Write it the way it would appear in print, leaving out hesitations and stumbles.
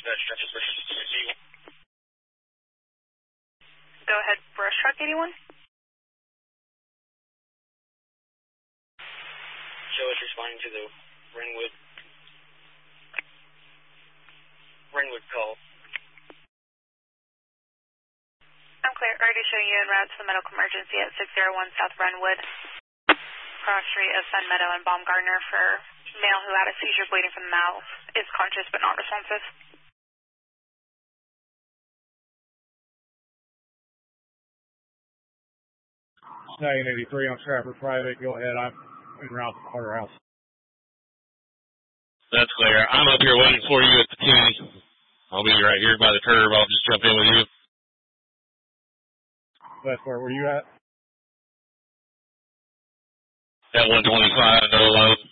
Go ahead, brush truck 81. Show is responding to the Renwood call. I'm clear. Already showing you en route to the medical emergency at 601 South Renwood, cross street of Sun Meadow and Baumgartner for male who had a seizure bleeding from the mouth, is conscious but not responsive. 983 on Stratford Private. Go ahead. I'm en route to Carter House. That's clear. I'm up here waiting for you at the T. I'll be right here by the curb. I'll just jump in with you. That's where you at? At 125, no load.